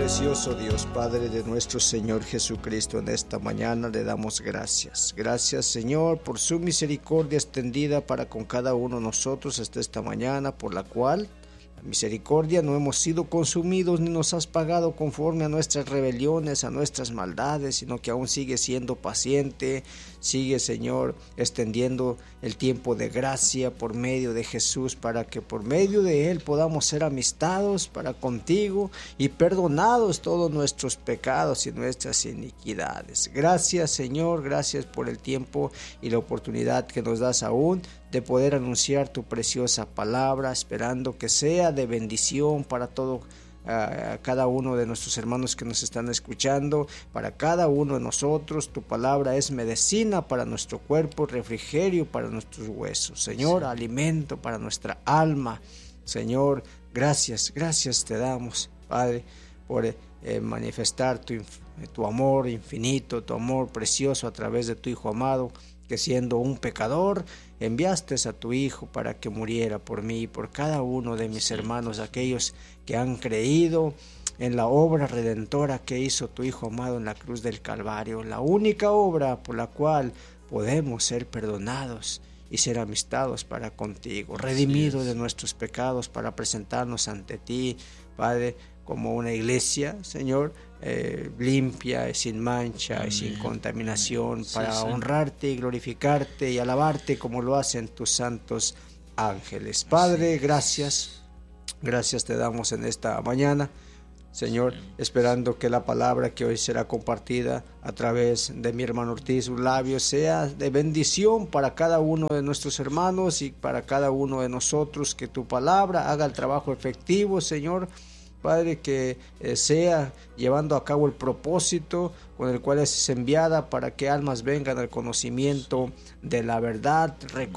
Precioso Dios, Padre de nuestro Señor Jesucristo, en esta mañana le damos gracias. Gracias, Señor, por su misericordia extendida para con cada uno de nosotros hasta esta mañana, por la cual la misericordia no hemos sido consumidos ni nos has pagado conforme a nuestras rebeliones, a nuestras maldades, sino que aún sigue siendo paciente. Sigue, Señor, extendiendo el tiempo de gracia por medio de Jesús, para que por medio de Él podamos ser amistados para contigo y perdonados todos nuestros pecados y nuestras iniquidades. Gracias, Señor, gracias por el tiempo y la oportunidad que nos das aún de poder anunciar tu preciosa palabra, esperando que sea de bendición para todo a cada uno de nuestros hermanos que nos están escuchando, para cada uno de nosotros. Tu palabra es medicina para nuestro cuerpo, refrigerio para nuestros huesos, Señor, sí, alimento para nuestra alma. Señor, gracias te damos, Padre, por manifestar tu amor infinito, tu amor precioso a través de tu Hijo amado, que siendo un pecador enviaste a tu Hijo para que muriera por mí y por cada uno de mis hermanos, aquellos que han creído en la obra redentora que hizo tu Hijo amado en la cruz del Calvario, la única obra por la cual podemos ser perdonados y ser amistados para contigo, redimidos de nuestros pecados para presentarnos ante ti, Padre, como una iglesia, Señor, limpia, sin mancha y sin contaminación, para honrarte y glorificarte y alabarte como lo hacen tus santos ángeles. Padre, gracias te damos en esta mañana, Señor, esperando que la palabra que hoy será compartida a través de mi hermano Ortiz, sus labios, sea de bendición para cada uno de nuestros hermanos y para cada uno de nosotros, que tu palabra haga el trabajo efectivo, Señor, Padre, que sea llevando a cabo el propósito con el cual es enviada, para que almas vengan al conocimiento de la verdad,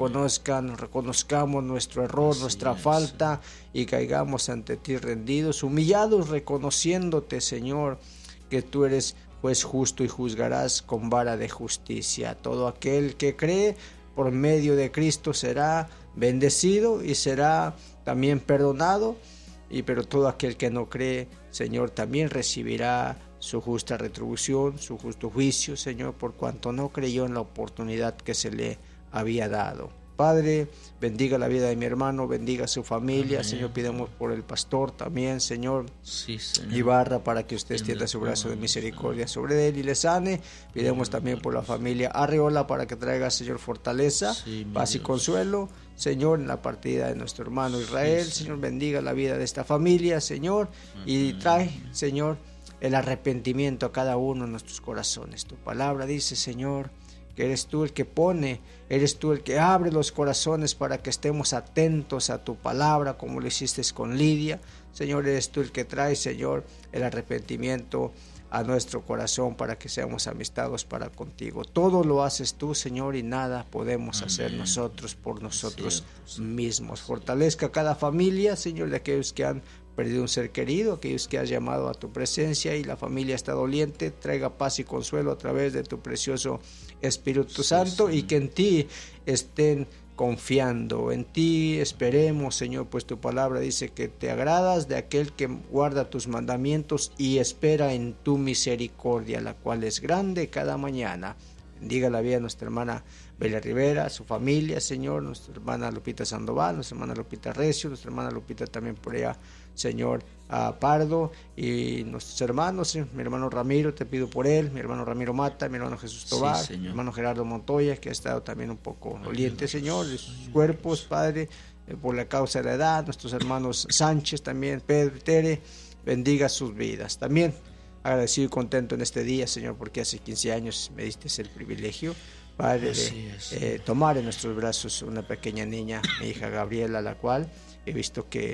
reconozcamos nuestro error, nuestra falta, y caigamos ante ti rendidos, humillados, reconociéndote, Señor, que tú eres juez justo y juzgarás con vara de justicia. Todo aquel que cree por medio de Cristo será bendecido y será también perdonado. Pero todo aquel que no cree, Señor, también recibirá su justa retribución, su justo juicio, Señor, por cuanto no creyó en la oportunidad que se le había dado. Padre, bendiga la vida de mi hermano, bendiga su familia. Amén. Señor, pidamos por el pastor también, Señor, sí, Señor. Ibarra, para que usted extienda su brazo de misericordia sobre él y le sane. Pidamos también por la familia Arreola, para que traiga, Señor, fortaleza, paz y consuelo, Señor, en la partida de nuestro hermano Israel. Sí, Señor, bendiga la vida de esta familia, Señor, y trae, Señor, el arrepentimiento a cada uno de nuestros corazones. Tu palabra dice, Señor, que eres tú el que pone, eres tú el que abre los corazones para que estemos atentos a tu palabra, como lo hiciste con Lidia. Señor, eres tú el que trae, Señor, el arrepentimiento a nuestro corazón para que seamos amistados para contigo. Todo lo haces tú, Señor, y nada podemos hacer nosotros por nosotros mismos. Fortalezca a cada familia, Señor, de aquellos que han perdido un ser querido, aquellos que has llamado a tu presencia y la familia está doliente. Traiga paz y consuelo a través de tu precioso Espíritu Santo, y que en ti estén confiando, en ti esperemos, Señor, pues tu palabra dice que te agradas de aquel que guarda tus mandamientos y espera en tu misericordia, la cual es grande cada mañana. Bendiga la vida de nuestra hermana Bella Rivera, su familia, Señor, nuestra hermana Lupita Sandoval, nuestra hermana Lupita Recio, nuestra hermana Lupita también por allá, Señor, a Pardo, y nuestros hermanos, mi hermano Ramiro, te pido por él, mi hermano Ramiro Mata, mi hermano Jesús Tobar, mi hermano Gerardo Montoya, que ha estado también un poco doliente, Señor, de sus cuerpos, Padre, por la causa de la edad. Nuestros hermanos Sánchez también, Pedro y Tere, bendiga sus vidas. También agradecido y contento en este día, Señor, porque hace 15 años me diste el privilegio, Padre, de tomar en nuestros brazos una pequeña niña, mi hija Gabriela, la cual he visto que,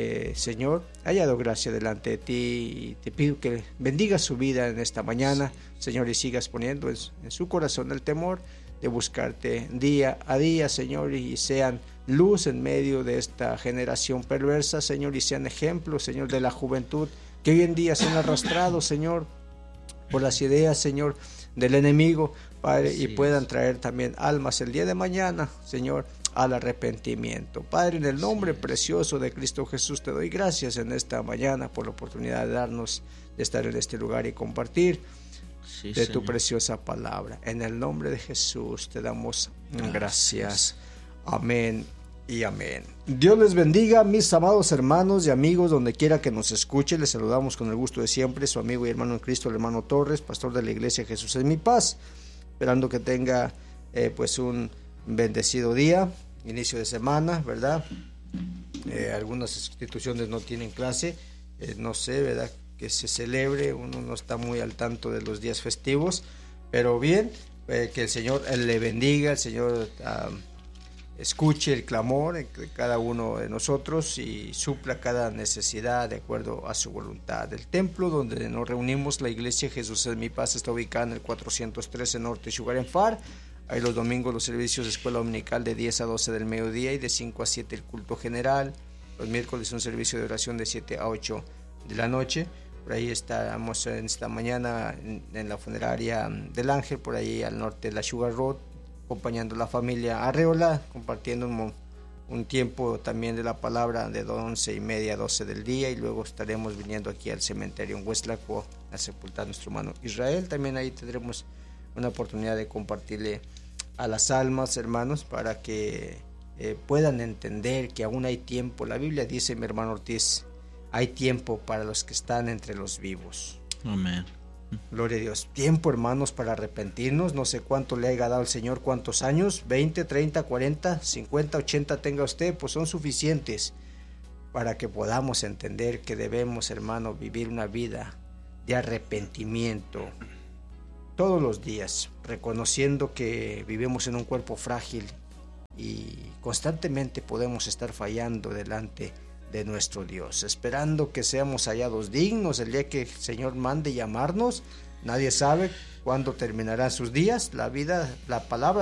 Señor, ha hallado gracia delante de ti, y te pido que bendiga su vida en esta mañana, Señor, y sigas poniendo en su corazón el temor de buscarte día a día, Señor, y sean luz en medio de esta generación perversa, Señor, y sean ejemplos, Señor, de la juventud que hoy en día se han arrastrado, Señor, por las ideas, Señor, del enemigo, Padre, y puedan traer también almas el día de mañana, Señor, al arrepentimiento. Padre, en el nombre precioso de Cristo Jesús, te doy gracias en esta mañana por la oportunidad de darnos de estar en este lugar y compartir de tu preciosa palabra. En el nombre de Jesús te damos gracias. Amén y amén. Dios les bendiga, mis amados hermanos y amigos, donde quiera que nos escuche. Les saludamos con el gusto de siempre, su amigo y hermano en Cristo, el hermano Torres, pastor de la iglesia Jesús es mi paz. Esperando que tenga pues un bendecido día, inicio de semana, ¿verdad? Algunas instituciones no tienen clase, no sé, ¿verdad? Que se celebre, uno no está muy al tanto de los días festivos, pero bien, que el Señor le bendiga, el Señor escuche el clamor de cada uno de nosotros y supla cada necesidad de acuerdo a su voluntad. El templo donde nos reunimos, la iglesia Jesús es mi paz, está ubicada en el 413 Norte Sugar en Far. Ahí los domingos los servicios de escuela dominical de 10 a 12 del mediodía y de 5 a 7 el culto general. Los miércoles un servicio de oración de 7 a 8 de la noche. Por ahí estamos en esta mañana en la funeraria del Ángel, por ahí al norte de la Sugar Road, acompañando a la familia Arreola, compartiendo un tiempo también de la palabra de 11:30 a 12 del día, y luego estaremos viniendo aquí al cementerio en Hueslaco a sepultar a nuestro hermano Israel. También ahí tendremos una oportunidad de compartirle a las almas, hermanos, para que puedan entender que aún hay tiempo. La Biblia dice, mi hermano Ortiz, hay tiempo para los que están entre los vivos. Amén. Gloria a Dios. Tiempo, hermanos, para arrepentirnos. No sé cuánto le haya dado el Señor, cuántos años, 20, 30, 40, 50, 80 tenga usted, pues son suficientes para que podamos entender que debemos, hermano, vivir una vida de arrepentimiento todos los días, reconociendo que vivimos en un cuerpo frágil y constantemente podemos estar fallando delante de nuestro Dios, esperando que seamos hallados dignos el día que el Señor mande llamarnos. Nadie sabe cuándo terminarán sus días. La vida, la palabra